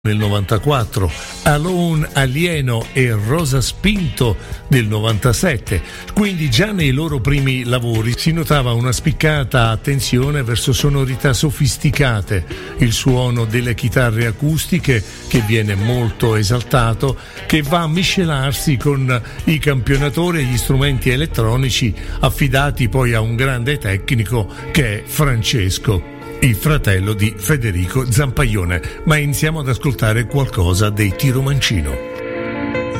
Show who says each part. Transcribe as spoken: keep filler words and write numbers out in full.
Speaker 1: nel novantaquattro, Alone, Alieno e Rosa Spinto del novantasette. Quindi già nei loro primi lavori si notava una spiccata attenzione verso sonorità sofisticate, il suono delle chitarre acustiche che viene molto esaltato, che va a miscelarsi con i campionatori e gli strumenti elettronici affidati poi a un grande tecnico che è Francesco, il fratello di Federico Zampaglione. Ma iniziamo ad ascoltare qualcosa dei Tiro Mancino.